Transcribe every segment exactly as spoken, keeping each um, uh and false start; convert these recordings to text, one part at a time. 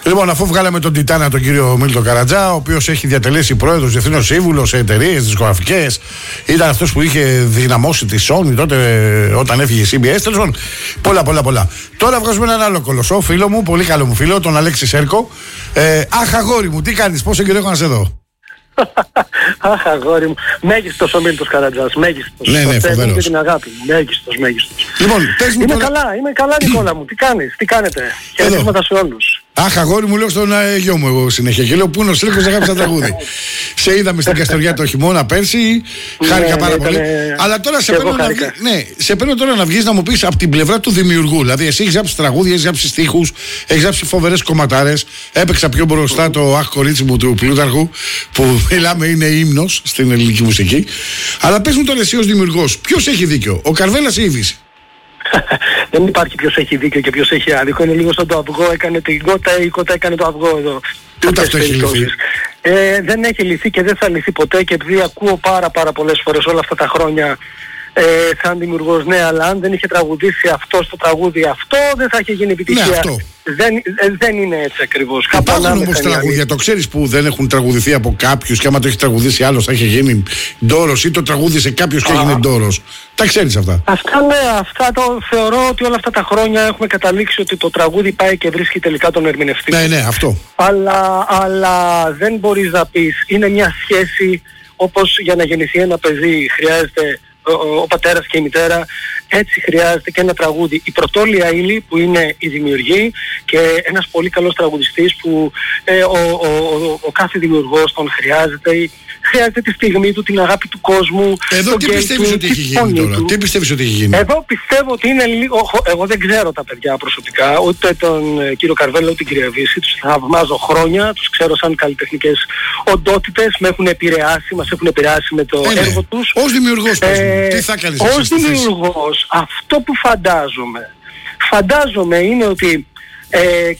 Λοιπόν, αφού βγάλαμε τον Τιτάνα, τον κύριο Μίλτο Καρατζά, ο οποίος έχει διατελέσει πρόεδρος, διευθύνων σύμβουλος σε εταιρείες δισκογραφικές, ήταν αυτός που είχε δυναμώσει τη Sony τότε όταν έφυγε η σι μπι ες. Τέλος πάντων, πολλά, πολλά, πολλά. Τώρα βγάζουμε έναν άλλο κολοσσό, φίλο μου, πολύ καλό μου φίλο, τον Αλέξη Σέρκο. Ε, αχ, αγόρι μου, τι κάνεις, πόσο καιρό έχω να σε δω. Αχ, αγόρι μου. Μέγιστος ο Μίλτος Καρατζάς. Μέγιστος. Ναι, ναι, φοβερός. Και την αγάπη μου. Μέγιστος, μέγιστος. Λοιπόν, πες μου είμαι τώρα... καλά, είμαι καλά, Νικόλα μου. Τι κάνεις, τι κάνετε. Χαιρετίσματα σε όλους. Αχ, αγόρι μου, λέω στον ε, γιο μου εγώ συνέχεια. Και λέω πού είναι ο Σέρκος, αγάπησα τραγούδι. Σε είδαμε στην Καστοριά το χειμώνα πέρσι. Χάρηκα ναι, πάρα ναι, πολύ. ναι, Αλλά τώρα σε παίρνω, να, ναι, σε παίρνω τώρα να βγεις να μου πεις από την πλευρά του δημιουργού. Δηλαδή, εσύ έχεις γράψει τραγούδια, έχεις γράψει στίχους, έχεις γράψει φοβερές κομματάρες. Έπαιξα πιο μπροστά το Αχ, κορίτσι μου του Πλούταρχου, που μιλάμε είναι ύμνος στην ελληνική μουσική. Αλλά πες μου τώρα εσύ ως δημιουργός, ποιος έχει δίκιο, ο Καρβέλας ή η Δύση? Δεν υπάρχει ποιος έχει δίκιο και ποιος έχει άδικο. Είναι λίγο σαν το αυγό έκανε την κότα ή η κότα έκανε το αυγό εδώ. Ούτε αυτό έχει λυθεί. Ε, δεν έχει λυθεί και δεν θα λυθεί ποτέ, και επειδή ακούω πάρα πάρα πολλές φορές όλα αυτά τα χρόνια ε, σαν δημιουργός, ναι, αλλά αν δεν είχε τραγουδήσει αυτό στο τραγούδι αυτό, δεν θα είχε γίνει επιτυχία. Ναι, αυτό. Δεν, ε, δεν είναι έτσι ακριβώς. Υπάρχουν όμως τραγούδια, το ξέρεις, που δεν έχουν τραγουδηθεί από κάποιους και άμα το έχει τραγουδήσει άλλος θα είχε γίνει ντόρος, ή το τραγούδισε κάποιος και έγινε ντόρος. Τα ξέρεις αυτά. Αυτά ναι, αυτά το θεωρώ ότι όλα αυτά τα χρόνια έχουμε καταλήξει ότι το τραγούδι πάει και βρίσκει τελικά τον ερμηνευτή. Ναι, ναι, αυτό. Αλλά, αλλά δεν μπορείς να πεις, είναι μια σχέση όπως για να γεννηθεί ένα παιδί χρειάζεται ο, ο πατέρας και η μητέρα, έτσι χρειάζεται και ένα τραγούδι. Η πρωτόλια ύλη που είναι η δημιουργή και ένας πολύ καλός τραγουδιστής που ε, ο, ο, ο, ο κάθε δημιουργός τον χρειάζεται. Χρειάζεται τη στιγμή του, την αγάπη του κόσμου. Εδώ τι πιστεύεις ότι έχει γίνει τώρα, τι πιστεύεις ότι έχει γίνει? Εδώ πιστεύω ότι είναι λίγο, εγώ δεν ξέρω τα παιδιά προσωπικά, ούτε τον κύριο Καρβέλα ούτε την κυρία Δύση, τους θαυμάζω χρόνια, τους ξέρω σαν καλλιτεχνικές οντότητες, με έχουν επηρεάσει, μας έχουν επηρεάσει με το ε, έργο τους. Ως δημιουργός, ε, τι θα κάνεις? Ως δημιουργός, αυτό που φαντάζομαι, φαντάζομαι είναι ότι ε,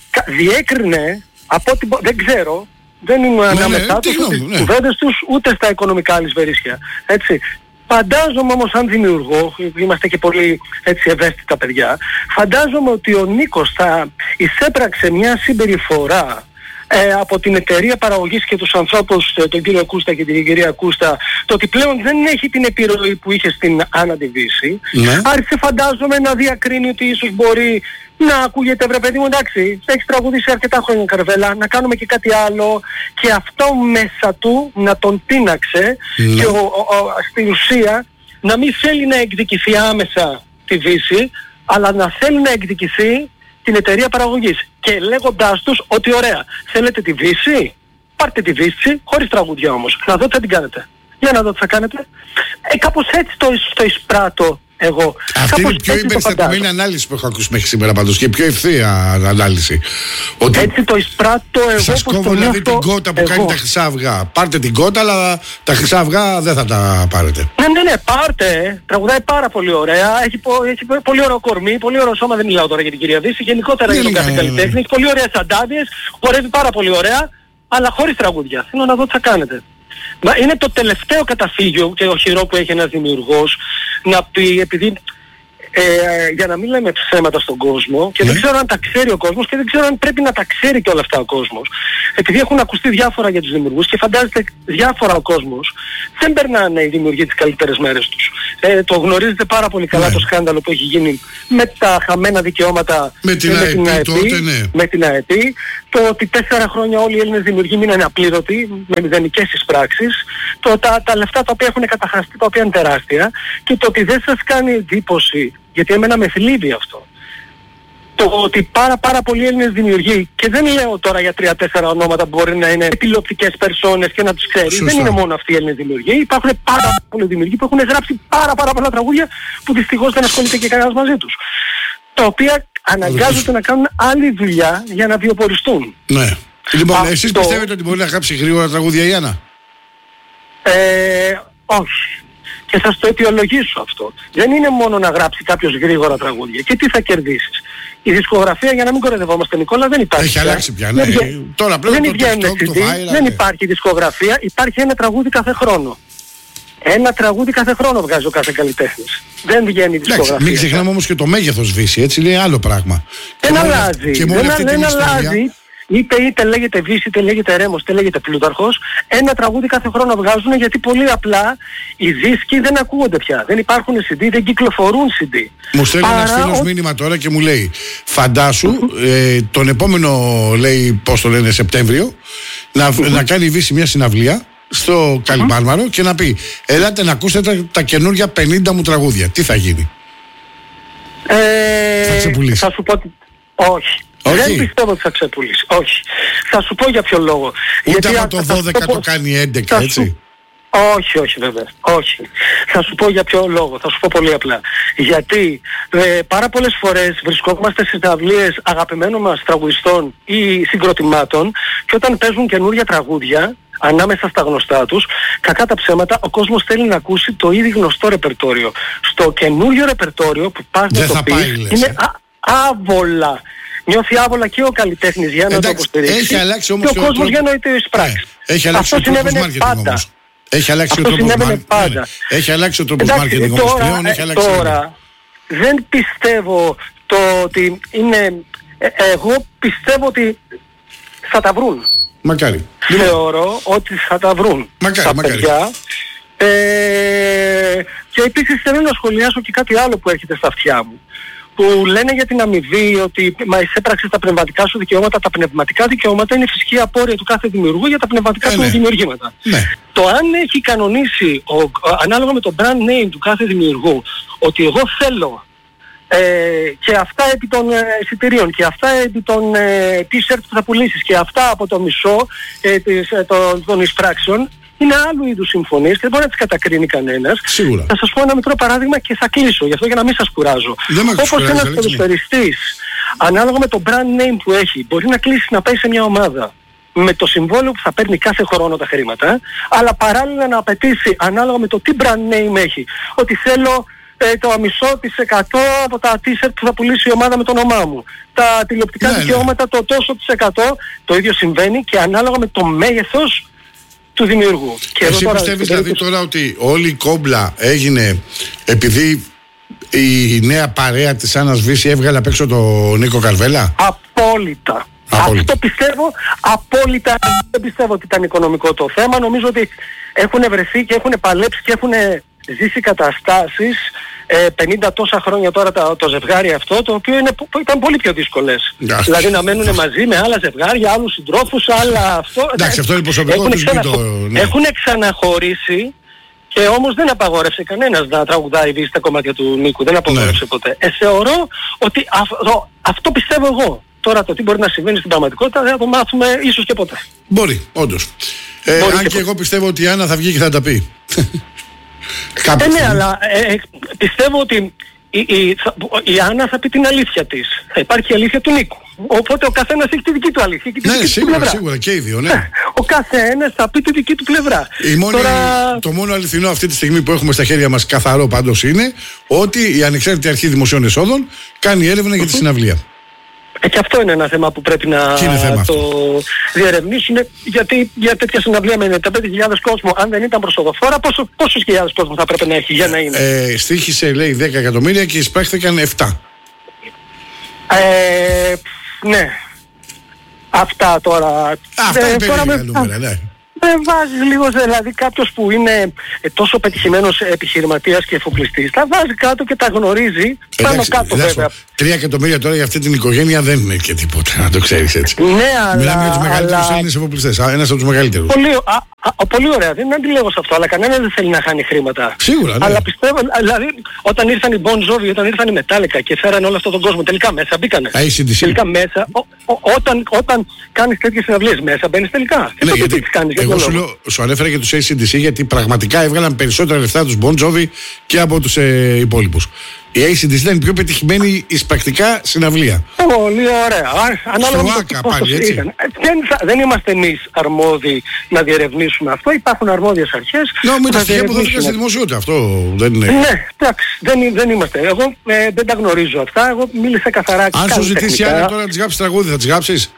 διέκρινε από ό,τι, δεν ξέρω, δεν ήμουν ανάμεσά τους, ούτε στις κουβέντες τους, ούτε στα οικονομικά αλυσβερίσια. Έτσι. Φαντάζομαι όμως σαν δημιουργό, είμαστε και πολύ έτσι ευαίσθητα παιδιά, φαντάζομαι ότι ο Νίκος θα εισέπραξε μια συμπεριφορά ε, από την εταιρεία παραγωγής και τους ανθρώπους, τον κύριο Κούστα και την κυρία Κούστα, το ότι πλέον δεν έχει την επιρροή που είχε στην Άννα τη Δύση. Ναι. Άρχισε φαντάζομαι να διακρίνει ότι ίσως μπορεί να ακούγεται, βρε παιδί μου, εντάξει, έχεις τραγουδήσει αρκετά χρόνια Καρβέλα, να κάνουμε και κάτι άλλο, και αυτό μέσα του να τον τίναξε ναι. Και ο, ο, ο, στην ουσία να μην θέλει να εκδικηθεί άμεσα τη Δύση, αλλά να θέλει να εκδικηθεί την εταιρεία παραγωγής, και λέγοντάς τους ότι ωραία, θέλετε τη Δύση, πάρτε τη Δύση, χωρίς τραγουδιά όμως, να δω τι θα την κάνετε. Για να δω τι θα κάνετε. Ε, κάπως έτσι το, το εισπράττω εγώ. Αυτή είναι η πιο εμπεριστατωμένη ανάλυση που έχω ακούσει μέχρι σήμερα πάντως, και πιο ευθεία ανάλυση. Ότι έτσι το εισπράττω εγώ. Σας κόβω δηλαδή την κότα που εγώ. Κάνει τα χρυσά αυγά. Πάρτε την κότα, αλλά τα χρυσά αυγά δεν θα τα πάρετε. Ναι, ναι, ναι, πάρτε. Τραγουδάει πάρα πολύ ωραία. Έχει, έχει πολύ ωραίο κορμί, πολύ ωραίο σώμα. Δεν μιλάω τώρα για την κυρία Δύση. Γενικότερα για τον κάθε καλλιτέχνη. Έχει πολύ ωραίες αντάδειες. Χορεύει πάρα πολύ ωραία. Αλλά χωρίς τραγούδια. Θέλω να δω τι θα κάνετε. Μα είναι το τελευταίο καταφύγιο και οχυρό που έχει ένας δημιουργός να πει, επειδή ε, για να μην λέμε ψέματα στον κόσμο, και ναι. δεν ξέρω αν τα ξέρει ο κόσμος και δεν ξέρω αν πρέπει να τα ξέρει και όλα αυτά ο κόσμος, επειδή έχουν ακουστεί διάφορα για τους δημιουργούς και φαντάζεται διάφορα ο κόσμος, δεν περνάνε οι δημιουργοί τις καλύτερες μέρες τους. Ε, το γνωρίζετε πάρα πολύ καλά ναι. το σκάνδαλο που έχει γίνει με τα χαμένα δικαιώματα με την με ΑΕΠ, την ΑΕΠ, τότε, ναι. με την ΑΕΠ, το ότι τέσσερα χρόνια όλοι οι Έλληνες δημιουργοί μείνανε απλήρωτοι με μηδενικές εισπράξεις, το, τα, τα λεφτά τα οποία έχουν καταχαστεί, τα οποία είναι τεράστια, και το ότι δεν σας κάνει εντύπωση, γιατί εμένα με θλίβει αυτό, το ότι πάρα πάρα πολλοί Έλληνες δημιουργοί, και δεν λέω τώρα για τρία-τέσσερα ονόματα που μπορεί να είναι τηλεοπτικές περσόνες και να τους ξέρει, δεν είναι μόνο αυτοί οι Έλληνες δημιουργοί, υπάρχουν πάρα πολλοί δημιουργοί που έχουν γράψει πάρα πάρα πολλά τραγούδια που δυστυχώς δεν ασχολείται και κανένας μαζί τους, τα οποία αναγκάζονται να κάνουν άλλη δουλειά για να βιοποριστούν. Ναι. Λοιπόν, αυτό... εσείς πιστεύετε ότι μπορεί να γράψει γρήγορα τραγούδια η Άννα? Ε, όχι. Και θα το αιτιολογήσω αυτό. Δεν είναι μόνο να γράψει κάποιος γρήγορα τραγούδια. Και τι θα κερδίσεις? Η δισκογραφία, για να μην κορεδευόμαστε Νικόλα, δεν υπάρχει. Έχει αλλάξει πια, ναι. Δεν, Τώρα πλέον δεν, το TikTok, το viral, δεν ναι. υπάρχει δισκογραφία, υπάρχει ένα τραγούδι κάθε χρόνο. Ένα τραγούδι κάθε χρόνο βγάζει ο κάθε καλλιτέχνης. Δεν βγαίνει η δισκογραφία. Μην ξεχνάμε όμως και το μέγεθος Δύση, έτσι είναι άλλο πράγμα. Δεν αλλάζει. Δεν, δεν αλλάζει. είτε είτε λέγεται Βύση, είτε λέγεται Ρέμος, είτε λέγεται Πλούταρχος, ένα τραγούδι κάθε χρόνο βγάζουν, γιατί πολύ απλά οι δίσκοι δεν ακούγονται πια. Δεν υπάρχουν σι ντι, δεν κυκλοφορούν σι ντι. Μου στέλνει ένας φίλος ο... μήνυμα τώρα και μου λέει, φαντάσου ε, τον επόμενο, λέει, πώς το λένε, Σεπτέμβριο, να, να κάνει η Βύση μια συναυλία στο Καλιμάρμαρο mm-hmm. και να πει, ελάτε να ακούσετε τα, τα καινούργια πενήντα μου τραγούδια. Τι θα γίνει? Ε, θα ξεπουλήσει? Θα σου πω ότι... Όχι. Όχι. Δεν πιστεύω ότι θα ξεπουλήσει. Όχι. Θα σου πω για ποιο λόγο. Ούτε από το δώδεκα το, το κάνει έντεκα, έτσι. Σου... Όχι, όχι βέβαια. Όχι. Θα σου πω για ποιο λόγο. Θα σου πω πολύ απλά. Γιατί ε, πάρα πολλές φορές βρισκόμαστε σε συναυλίες αγαπημένων μας τραγουδιστών ή συγκροτημάτων και όταν παίζουν καινούργια τραγούδια ανάμεσα στα γνωστά τους, κακά τα ψέματα, ο κόσμος θέλει να ακούσει το ήδη γνωστό ρεπερτόριο. Στο καινούριο ρεπερτόριο που πας να το πεις είναι α, άβολα. Νιώθει άβολα και ο καλλιτέχνης για να το υποστηρίξει και ο κόσμος για να το εισπράξει. Αυτό συνέβαινε πάντα. Έχει αλλάξει Αυτό ο τρόπος μάρκετινγκ. πάντα. Έχει αλλάξει ο τρόπος μάρκετινγκ όμως πλέον. Έχει αλλάξει τώρα δεν πιστεύω το ότι είναι... Ε, εγώ πιστεύω ότι θα τα βρουν. Μακάρι. Θεωρώ ότι θα τα βρουν μακάρι, τα μακάρι. παιδιά. Ε, και επίσης θέλω να σχολιάσω και κάτι άλλο που έρχεται στα αυτιά μου. Που λένε για την αμοιβή ότι μα εισέπραξες τα πνευματικά σου δικαιώματα. Τα πνευματικά δικαιώματα είναι φυσική απόρρια του κάθε δημιουργού για τα πνευματικά ε, του ναι. δημιουργήματα. Ναι. Το αν έχει κανονίσει ο, ανάλογα με το brand name του κάθε δημιουργού ότι εγώ θέλω ε, και αυτά επί των ε, εισιτηρίων και αυτά επί των ε, t-shirt που θα πουλήσεις και αυτά από το μισό ε, της, ε, των, των εισπράξεων, είναι άλλου είδους συμφωνίες και δεν μπορεί να τις κατακρίνει κανένας. Σίγουρα. Θα σας πω ένα μικρό παράδειγμα και θα κλείσω, γι' αυτό για να μην σας κουράζω. Όπως ένας ποδοσφαιριστής, ανάλογα με το brand name που έχει, μπορεί να κλείσει να πάει σε μια ομάδα με το συμβόλαιο που θα παίρνει κάθε χρόνο τα χρήματα, αλλά παράλληλα να απαιτήσει ανάλογα με το τι brand name έχει, ότι θέλω ε, το μισό της εκατό από τα t-shirt που θα πουλήσει η ομάδα με το όνομά μου. Τα τηλεοπτικά ναι, δικαιώματα ναι. το τόσο της εκατό, το ίδιο συμβαίνει και ανάλογα με το μέγεθος του δημιουργού. Και εσύ τώρα, πιστεύεις δηλαδή περίπτωση... τώρα ότι όλη η κόμπλα έγινε επειδή η νέα παρέα της Άννας Βύση έβγαλε απ' έξω τον Νίκο Καρβέλα? Απόλυτα. Απόλυτα. Αυτό πιστεύω, απόλυτα. Δεν πιστεύω ότι ήταν οικονομικό το θέμα. Νομίζω ότι έχουν βρεθεί και έχουν παλέψει και έχουν ζήσει καταστάσεις ε, πενήντα τόσα χρόνια τώρα το, το ζευγάρι αυτό, το οποίο είναι, ήταν πολύ πιο δύσκολες. Yeah. Δηλαδή να μένουν μαζί με άλλα ζευγάρια, άλλους συντρόφους, άλλα αυτό. Εντάξει, αυτό είναι προσωπικό έχουν, τους ξαναχω... το, ναι. έχουν ξαναχωρήσει και όμως δεν απαγόρευσε κανένας να τραγουδάει Βύση στα κομμάτια του Νίκου. Δεν απαγόρευσε ναι. ποτέ. Ε, θεωρώ ότι αυτό, αυτό πιστεύω εγώ. Τώρα το τι μπορεί να συμβαίνει στην πραγματικότητα δεν θα το μάθουμε ίσως και ποτέ. Μπορεί, όντως. Ε, μπορεί αν και, και εγώ πιστεύω ότι η Άννα θα βγει και θα τα πει. Ε, ναι, αλλά ε, πιστεύω ότι η, η, θα, η Άννα θα πει την αλήθεια της. Θα υπάρχει η αλήθεια του Νίκου. Οπότε ο καθένας έχει τη δική του αλήθεια και τη ναι, δική σίγουρα, του πλευρά. Σίγουρα, και οι δύο, ναι. Ο καθένας θα πει τη δική του πλευρά. Η μόνη, Τώρα... Το μόνο αληθινό αυτή τη στιγμή που έχουμε στα χέρια μας καθαρό πάντως είναι ότι η Ανεξάρτητη Αρχή Δημοσίων Εσόδων κάνει έρευνα για τη συναυλία. Ε, και αυτό είναι ένα θέμα που πρέπει να το διερευνήσουν, γιατί για τέτοια συναυλία με ενενήντα πέντε χιλιάδες κόσμο, αν δεν ήταν προσοδοφόρα, πόσο, πόσους χιλιάδες κόσμο θα πρέπει να έχει για να είναι? Ε, στοίχησε, λέει, δέκα εκατομμύρια και εισπράχθηκαν επτά. Ε, ναι. Αυτά τώρα... Αυτά είναι περίεργα νούμερα, ναι. Δεν βάζεις λίγο, δηλαδή κάποιος που είναι ε, τόσο πετυχημένος επιχειρηματίας και εφοπλιστής, τα βάζει κάτω και τα γνωρίζει, πάνω εντάξει, κάτω βέβαια. Τρία εκατομμύρια τώρα για αυτή την οικογένεια δεν είναι και τίποτα, να το ξέρεις έτσι. Ναι, αλλά... Μιλάμε για τους μεγαλύτερους Έλληνες εφοπλιστές, ένας από τους μεγαλύτερους. Πολύ, α, α, πολύ ωραία, δεν αντιλέγω σε αυτό, αλλά κανένας δεν θέλει να χάνει χρήματα. Σίγουρα, ναι. Αλλά πιστεύω, δηλαδή, όταν ήρθαν οι Bon Jovi, όταν ήρθαν οι Metallica και φέρανε όλο αυτόν τον κόσμο, τελικά μέσα μπήκανε. έι σι ντι σι. Τελικά μέσα, ο, ο, όταν, όταν κάνεις τέτοιες συναυλίες μέσα, μπαίνεις τελικά. Ναι, και γιατί, κάνεις, εγώ σου, λέω, σου ανέφερα και τους έι σι ντι σι γιατί πραγματικά έβγαλαν περισσότερα λεφτά τους Bon Jovi και από τους ε, υπόλοιπους. Η έι σι ντι σι ήταν η πιο πετυχημένη εισπρακτικά συναυλία. Πολύ ωραία. Ανάλογα με το πάλι, έτσι. Δεν, δεν είμαστε εμείς αρμόδιοι να διερευνήσουμε αυτό. Υπάρχουν αρμόδιες αρχές. Ναι, με τα στοιχεία που δόθηκαν στη δημοσιότητα. Αυτό δεν είναι. Ναι, εντάξει. Δεν, δεν είμαστε. Εγώ ε, δεν τα γνωρίζω αυτά. Εγώ μίλησα καθαρά. Αν σου ζητήσει η Άννα τώρα να της γράψεις τραγούδι, θα της γράψεις?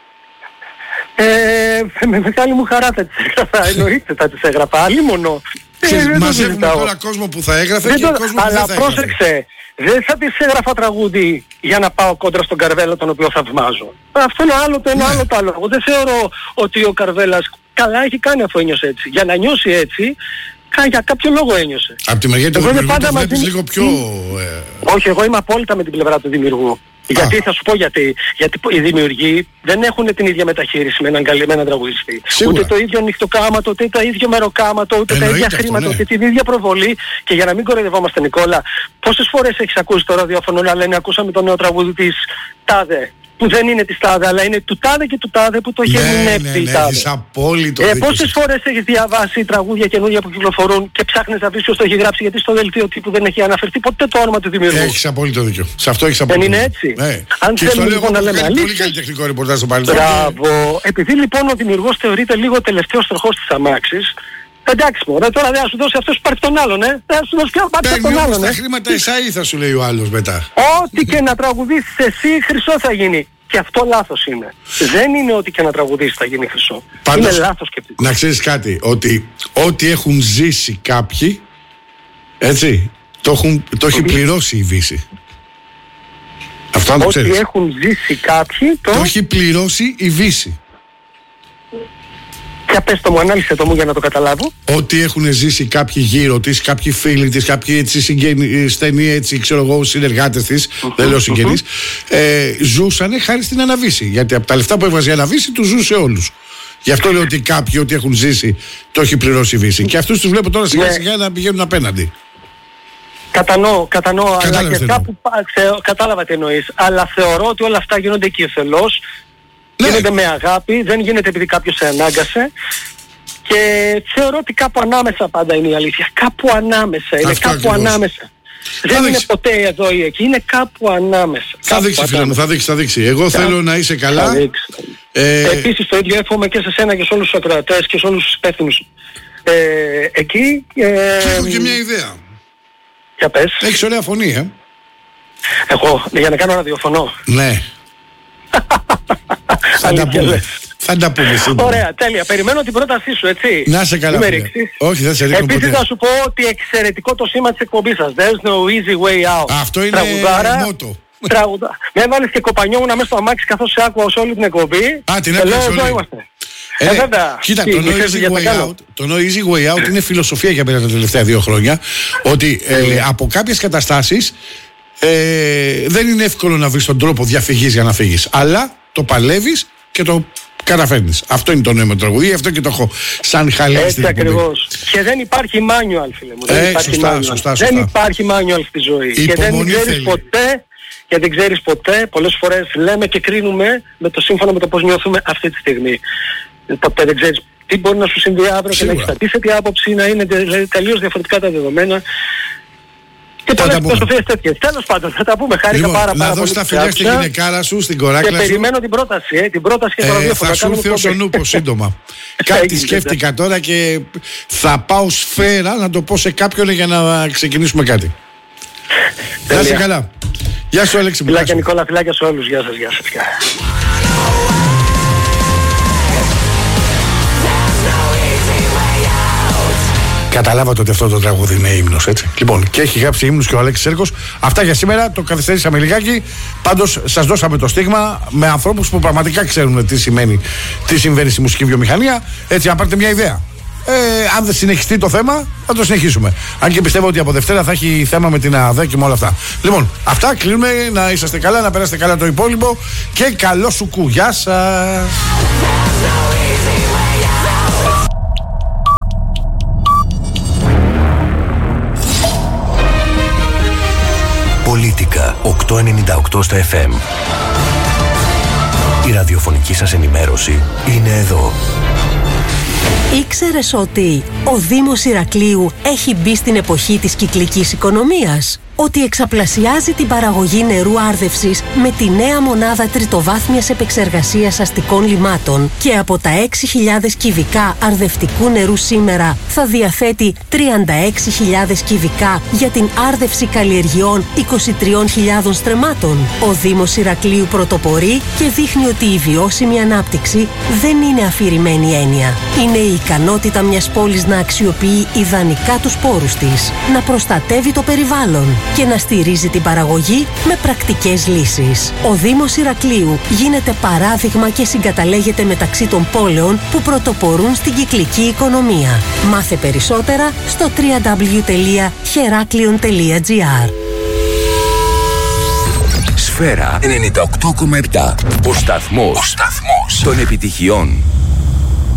Ε, με μεγάλη μου χαρά θα τις έγραφα. Εννοείται θα τις έγραφα. Αλλήμονο. Μαζεύουμε τώρα κόσμο που θα έγραφε και κόσμο που δεν θα έγραφε. Αλλά πρόσεξε. δεν θα της έγραφα τραγούδι για να πάω κόντρα στον Καρβέλα, τον οποίο θαυμάζω. Αυτό είναι άλλο το ένα, άλλο το άλλο. Εγώ δεν θεωρώ ότι ο Καρβέλας καλά έχει κάνει αφού ένιωσε έτσι. Για να νιώσει έτσι, για κάποιο λόγο ένιωσε. Από τη μεριά του δημιουργού το βλέπεις λίγο πιο... Ε... Όχι, εγώ είμαι απόλυτα με την πλευρά του δημιουργού. Γιατί θα σου πω γιατί. Γιατί οι δημιουργοί δεν έχουν την ίδια μεταχείριση με έναν καλή, με έναν τραγουδιστή. Ούτε το ίδιο νυχτοκάματο, ούτε το ίδιο μεροκάματο, ούτε εννοείται τα ίδια χρήματα, αυτό, ναι. Ούτε την ίδια προβολή. Και για να μην κοροϊδευόμαστε, Νικόλα, πόσες φορές έχεις ακούσει το ραδιόφωνο να λένε ακούσαμε το νέο τραγούδι της Τάδε, που δεν είναι της Τάδε, αλλά είναι του Τάδε και του Τάδε που το έχει ερμηνεύσει η Τάδε. Έχεις απόλυτο ε, πόσες φορές έχεις διαβάσει τραγούδια καινούργια που κυκλοφορούν και ψάχνεις να βρεις ποιος το έχει γράψει, γιατί στο δελτίο τύπου δεν έχει αναφερθεί ποτέ το όνομα του δημιουργού. Έχεις απόλυτο δίκιο. Σε αυτό έχεις απόλυτο. Δεν είναι έτσι. Ναι. Αν θέλουμε λοιπόν να λέμε αλήθεια. Πολύ καλλιτεχνικό ρεπορτάζ στο παρελθόν. Μπράβο. Επειδή λοιπόν ο δημιουργός θεωρείται λίγο τελευταίος τροχός της αμάξης. Εντάξει μωρέ, τώρα δεν θα σου δώσει αυτός που πάρει τον άλλον, ε. Δεν θα σου δώσει πια πάρει τον άλλον, ε. Τα χρήματα εσάι θα σου λέει ο άλλος μετά. Ό,τι και να τραγουδήσεις εσύ χρυσό θα γίνει. Και αυτό λάθος είναι. Δεν είναι ότι και να τραγουδήσεις θα γίνει χρυσό. Πάντως, είναι λάθος σκεπτικό. Να ξέρεις κάτι, ότι ό,τι έχουν ζήσει κάποιοι, έτσι, το, έχουν, το έχει πληρώσει η Βύση. Αυτό αν το ξέρεις. Ό,τι έχουν ζήσει κάποιοι, το... το έχει πληρώσει η Βύση. Και πες το μου, ανάλυσε το μου για να το καταλάβω. Ό,τι έχουν ζήσει κάποιοι γύρω της, κάποιοι φίλοι της, κάποιοι έτσι συγγενείς, στενοί έτσι, ξέρω εγώ, συνεργάτες της, uh-huh, δεν λέω συγγενείς, uh-huh. ε, ζούσανε χάρη στην Αναβύση. Γιατί από τα λεφτά που έβαζε η Αναβύση τους ζούσε όλους. Γι' αυτό λέω ότι κάποιοι, ό,τι έχουν ζήσει, το έχει πληρώσει η Βύση. Και αυτούς τους βλέπω τώρα σιγά σιγά να πηγαίνουν απέναντι. Κατανοώ, κατανοώ, αλλά και κάπου κατάλαβα τι εννοείς. Αλλά θεωρώ ότι όλα αυτά γίνονται οικειοθελώς. Ναι. Γίνεται με αγάπη, δεν γίνεται επειδή κάποιος σε ανάγκασε. Και θεωρώ ότι κάπου ανάμεσα πάντα είναι η αλήθεια. Κάπου ανάμεσα, είναι αυτό κάπου ακριβώς. Ανάμεσα. Θα δεν δείξει. Είναι ποτέ εδώ ή εκεί, είναι κάπου ανάμεσα. Θα κάπου δείξει φίλε μου, θα δείξει, θα δείξει. Εγώ θα... θέλω να είσαι καλά. Ε... Επίσης το ίδιο εύχομαι και σε σένα και σε όλους τους ακροατές και σε όλους τους υπεύθυνους ε, εκεί. Ε... Και έχω και μια ιδέα. Για πες. Έχεις ωραία φωνή, ε. Εγώ, για να κάνω ραδιοφωνό. Ναι. Θα τα πούμε. Θα τα πούμε σύντομα. Ωραία, τέλεια. Περιμένω την πρότασή σου, έτσι. Να σε καλά. Όχι, δεν σε ρίχνω ποτέ. Επίσης θα σου πω ότι εξαιρετικό το σήμα της εκπομπής σας. There's no easy way out. Αυτό είναι μότο. Τραγουδά. Με έβαλες και κοπανιόμουνα μέσα στο αμάξι καθώς σε άκουα σε όλη την εκπομπή. Α, την έπαιξε όλη. Εδώ είμαστε. Ε, ε, βέβαια. Κοίτα, το no, easy way out, το no easy way out είναι φιλοσοφία για μένα τα τελευταία δύο χρόνια. Ότι ε, από κάποιες καταστάσεις ε, δεν είναι εύκολο να βρεις τον τρόπο διαφυγής για να φύγεις. Αλλά το παλεύεις και το καταφέρνεις. Αυτό είναι το νόημα του τραγουδί, αυτό και το έχω σαν χαλιά στην εκπομπή. Έτσι ακριβώς. Και δεν υπάρχει manual, φίλε μου. Δεν ε, υπάρχει σωστά, manual. σωστά, σωστά. Δεν υπάρχει manual στη ζωή. Η και δεν ξέρεις θέλει. ποτέ, και δεν ξέρεις ποτέ, πολλές φορές λέμε και κρίνουμε με το σύμφωνα με το πώς νιώθουμε αυτή τη στιγμή. Ποτέ δεν ξέρεις τι μπορεί να σου συμβεί αύριο και να έχεις αντίθετη άποψη, να είναι τελείως διαφορετικά τα δεδομένα. Και πολλές φιλοσοφίες τέτοιες. Τέλος πάντων, θα τα πούμε. Χάρηκα λοιπόν, πάρα, πάρα να δώσεις τα φιλιά στη γυναικάρα σου, στην κοράκλα σου. Και περιμένω την πρόταση, ε, την πρόταση και το ραδιόφωνο. Θα σου έρθει ως ο νούπος σύντομα. Κάτι σκέφτηκα τώρα και θα πάω σφαίρα να το πω σε κάποιον για να ξεκινήσουμε κάτι. Να είσαι καλά. Γεια σου, Αλέξη. Φιλάκια Νικόλα, φιλάκια σε όλους. Γεια σας, γεια σας. Καταλάβατε ότι αυτό το τραγούδι είναι ύμνος, έτσι. Λοιπόν, και έχει γράψει ύμνους και ο Αλέξης Σέρκος. Αυτά για σήμερα, το καθυστερήσαμε λιγάκι. Πάντως, σας δώσαμε το στίγμα με ανθρώπους που πραγματικά ξέρουν τι σημαίνει, τι συμβαίνει στη μουσική βιομηχανία. Έτσι, να πάρετε μια ιδέα. Ε, αν δεν συνεχιστεί το θέμα, θα το συνεχίσουμε. Αν και πιστεύω ότι από Δευτέρα θα έχει θέμα με την ΑΔΕ και με όλα αυτά. Λοιπόν, αυτά κλείνουμε. Να είσαστε καλά, να περάσετε καλά το υπόλοιπο. Και καλό σου κου. Γεια σας. Πολίτικα οκτακόσια ενενήντα οκτώ στα εφ εμ. Η ραδιοφωνική σας ενημέρωση είναι εδώ. Ήξερες ότι ο Δήμος Ηρακλείου έχει μπει στην εποχή της κυκλικής οικονομίας? Ότι εξαπλασιάζει την παραγωγή νερού άρδευσης με τη νέα μονάδα τριτοβάθμιας επεξεργασίας αστικών λιμάτων και από τα έξι χιλιάδες κυβικά αρδευτικού νερού σήμερα θα διαθέτει τριάντα έξι χιλιάδες κυβικά για την άρδευση καλλιεργειών είκοσι τρεις χιλιάδες στρεμμάτων. Ο Δήμος Ηρακλείου πρωτοπορεί και δείχνει ότι η βιώσιμη ανάπτυξη δεν είναι αφηρημένη έννοια. Είναι η ικανότητα μιας πόλης να αξιοποιεί ιδανικά τους πόρους της, να προστατεύει το περιβάλλον και να στηρίζει την παραγωγή με πρακτικές λύσεις. Ο Δήμος Ηρακλείου γίνεται παράδειγμα και συγκαταλέγεται μεταξύ των πόλεων που πρωτοπορούν στην κυκλική οικονομία. Μάθε περισσότερα στο double-u double-u double-u τελεία heraklion τελεία gr. Σφαίρα ενενήντα οκτώ κόμμα επτά. Ο σταθμός, Ο σταθμός των επιτυχιών.